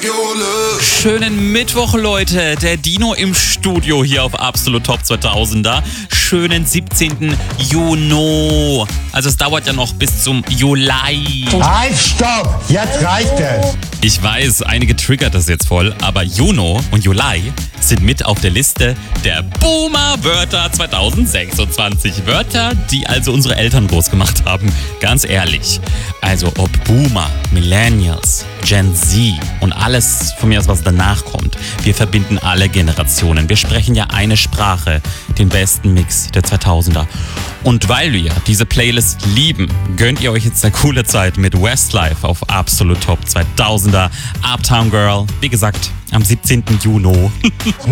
Schönen Mittwoch, Leute. Der Dino im Studio hier auf Absolut Top 2000er. Schönen 17. Juni. Also es dauert ja noch bis zum Juli. Halt, stopp! Jetzt reicht es! Ich weiß, einige triggert das jetzt voll, aber Juno und Juli sind mit auf der Liste der Boomer-Wörter 2026. Wörter, die also unsere Eltern groß gemacht haben. Ganz ehrlich. Also ob Boomer, Millennials, Gen Z und alles von mir aus, was danach kommt. Wir verbinden alle Generationen. Wir sprechen ja eine Sprache, den besten Mix der 2000er. Und weil wir diese Playlist lieben, gönnt ihr euch jetzt eine coole Zeit mit Westlife auf Absolut Top 2000er. Uptown Girl, wie gesagt, am 17. Juni.